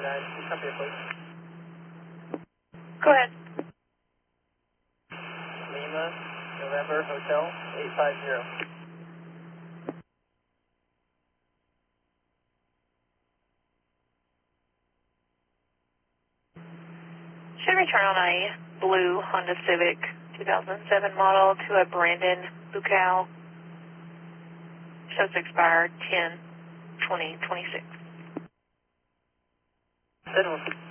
Can you copy it, please? Go ahead. Lima, November, Hotel, 850. Should return on a blue Honda Civic 2007 model to a Brandon Bucal. Shows expired 10/20/26.